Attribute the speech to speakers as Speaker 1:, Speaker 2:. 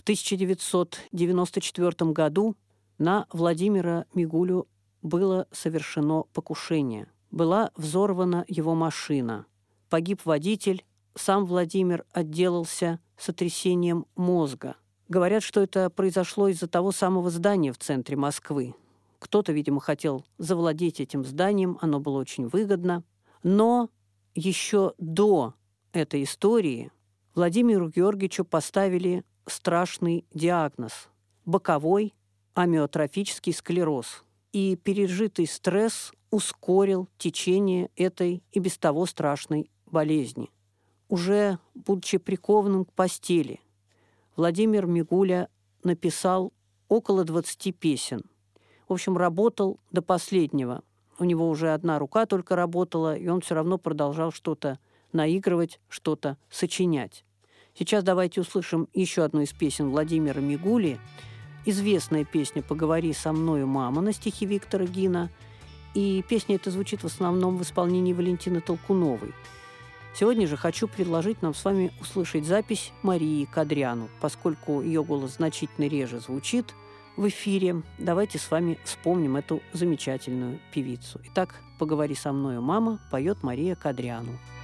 Speaker 1: В 1994 году на Владимира Мигулю было совершено покушение. Была взорвана его машина. Погиб водитель, сам Владимир отделался сотрясением мозга. Говорят, что это произошло из-за того самого здания в центре Москвы. Кто-то, видимо, хотел завладеть этим зданием, оно было очень выгодно. Но еще до этой истории Владимиру Георгиевичу поставили страшный диагноз – боковой амиотрофический склероз. И пережитый стресс ускорил течение этой и без того страшной болезни. Уже будучи прикованным к постели, Владимир Мигуля написал около 20 песен. В общем, работал до последнего. У него уже одна рука только работала, и он все равно продолжал что-то наигрывать, что-то сочинять. Сейчас давайте услышим еще одну из песен Владимира Мигули. Известная песня «Поговори со мною, мама» на стихи Виктора Гина. И песня эта звучит в основном в исполнении Валентины Толкуновой. Сегодня же хочу предложить нам с вами услышать запись Марии Кадряну. Поскольку ее голос значительно реже звучит в эфире, давайте с вами вспомним эту замечательную певицу. Итак, «Поговори со мною, мама» поет Мария Кадряну.